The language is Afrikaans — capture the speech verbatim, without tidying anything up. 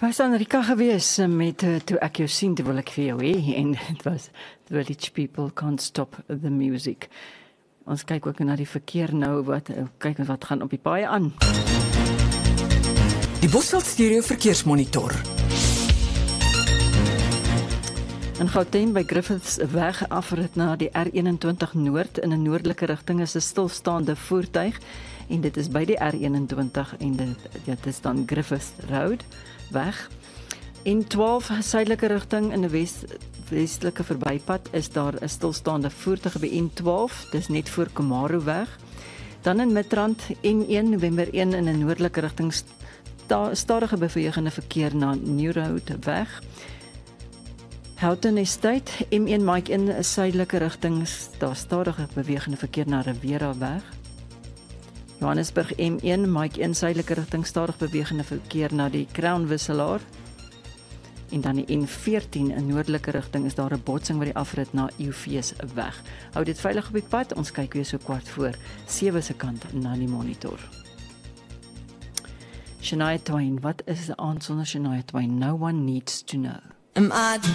Was aan Rika gewees met uh, toe ek jou sien, toe wil ek vir jou hê en dit was The Village People Can't Stop the Music. Ons kyk ook na die verkeer nou, wat uh, kyk wat gaan op die paaie aan. Die Bosveld Stereo Verkeersmonitor. In Gauteng by Griffiths weg afrit na die R eenentwintig Noord in 'n noordelike rigting is 'n stilstaande voertuig en dit is by die R eenentwintig en dit, dit is dan Griffiths Road weg. In twaalf suidelike rigting in 'n wes, westelike verbypad is daar 'n stilstaande voertuig by N twaalf, dis net voor Komaro weg. Dan in Midrand N een November een in 'n noordelike rigting sta, stadige bewegende verkeer na New Road weg. Houghton Estate M een Mike in 'n suidelike rigting, daar stadige bewegende verkeer na Rivera weg. Johannesburg M een Mike in suidelike rigting, stadig bewegende verkeer na die Crown Wisselaar. En dan die N veertien in noordelike rigting is daar 'n botsing by die afrit na Eufees weg. Hou dit veilig op die pad, ons kyk weer so kwart voor sewe se kant na die monitor. Shania Twain, wat is 'n aand sonder Shania Twain? No one needs to know. Am I